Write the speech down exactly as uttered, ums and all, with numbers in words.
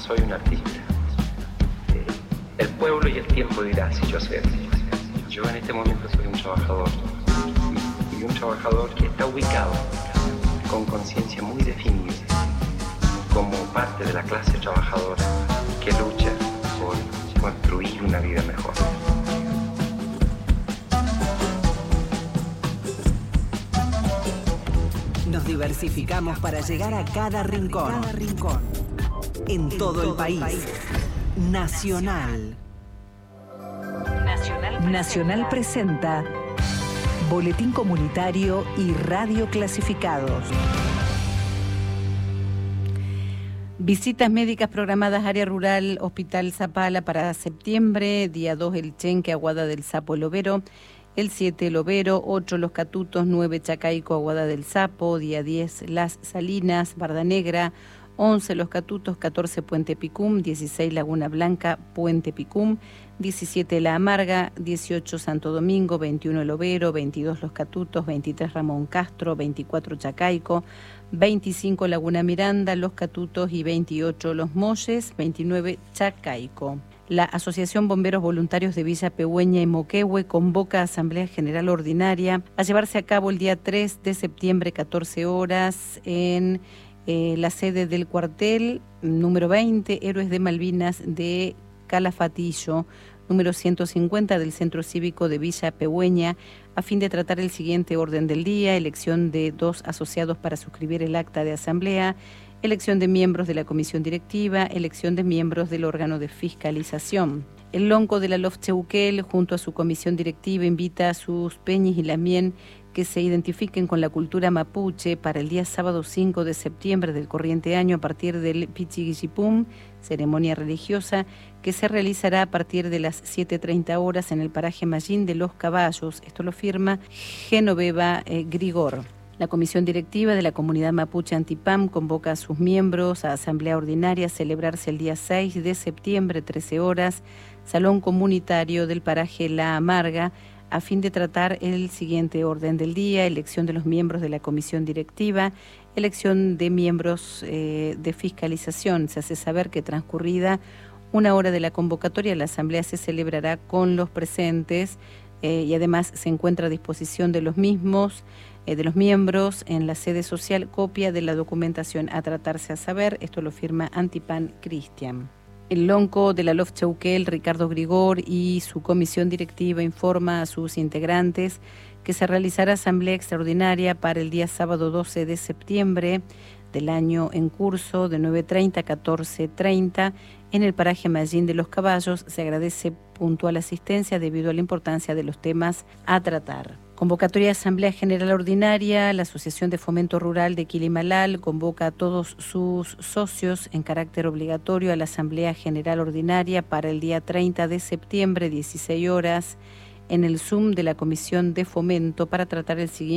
soy un artista. Eh, el pueblo y el tiempo dirá si yo sé. Yo en este momento soy un trabajador y, y un trabajador que está ubicado con conciencia muy definida como parte de la clase trabajadora que lucha por construir una vida mejor. Nos diversificamos para llegar a cada rincón. Cada rincón. En, en todo, todo el país. país. Nacional. Nacional. Nacional presenta Boletín Comunitario y Radio Clasificados. Visitas médicas programadas área rural, Hospital Zapala para septiembre, día dos el Chenque, Aguada del Sapo, El Overo, el siete el Overo, ocho Los Catutos, nueve Chacaico, Aguada del Sapo, día diez Las Salinas, Barda Negra, once Los Catutos, catorce Puente Picum, dieciséis Laguna Blanca, Puente Picum, diecisiete La Amarga, dieciocho Santo Domingo, veintiuno El Overo, veintidós Los Catutos, veintitrés Ramón Castro, veinticuatro Chacaico, veinticinco Laguna Miranda, Los Catutos y veintiocho Los Molles, veintinueve Chacaico. La Asociación Bomberos Voluntarios de Villa Pehuen y Moquehue convoca a Asamblea General Ordinaria a llevarse a cabo el día tres de septiembre, catorce horas, en eh, la sede del cuartel número veinte, Héroes de Malvinas de Calafatillo, número ciento cincuenta del Centro Cívico de Villa Pehuen, a fin de tratar el siguiente orden del día: elección de dos asociados para suscribir el acta de asamblea, elección de miembros de la comisión directiva, elección de miembros del órgano de fiscalización. El Lonco de la Lof Cheuquel, junto a su comisión directiva, invita a sus peñis y lamien que se identifiquen con la cultura mapuche para el día sábado cinco de septiembre del corriente año a partir del Pichiguillipum, ceremonia religiosa que se realizará a partir de las siete treinta horas en el paraje Mallín de los Caballos. Esto lo firma Genoveva eh, Grigor. La comisión directiva de la comunidad mapuche Antipam convoca a sus miembros a asamblea ordinaria a celebrarse el día seis de septiembre, trece horas, salón comunitario del paraje La Amarga, a fin de tratar el siguiente orden del día: elección de los miembros de la comisión directiva, elección de miembros eh, de fiscalización. Se hace saber que transcurrida una hora de la convocatoria, la asamblea se celebrará con los presentes eh, y además se encuentra a disposición de los mismos, eh, de los miembros en la sede social, copia de la documentación a tratarse a saber. Esto lo firma Antipan Cristian. El Lonco de la Lof Cheuquel, Ricardo Grigor, y su comisión directiva informa a sus integrantes que se realizará asamblea extraordinaria para el día sábado doce de septiembre del año en curso, de nueve treinta a catorce treinta, en el paraje Mallín de los Caballos. Se agradece puntual asistencia debido a la importancia de los temas a tratar. Convocatoria de Asamblea General Ordinaria. La Asociación de Fomento Rural de Quilimalal convoca a todos sus socios en carácter obligatorio a la Asamblea General Ordinaria para el día treinta de septiembre, dieciséis horas, en el Zoom de la Comisión de Fomento para tratar el siguiente